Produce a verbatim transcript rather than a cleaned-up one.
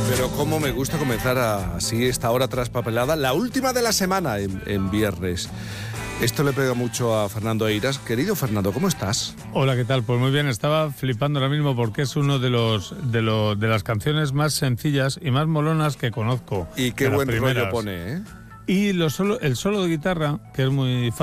Pero cómo me gusta comenzar a- así esta hora traspapelada, la última de la semana en, en viernes. Esto le pega mucho a Fernando Eiras. Querido Fernando, ¿cómo estás? Hola, ¿qué tal? Pues muy bien, estaba flipando ahora mismo porque es uno de los de los de las canciones más sencillas y más molonas que conozco. Y qué de las buen primeras. rollo pone, ¿eh? Y lo solo, el solo de guitarra, que es muy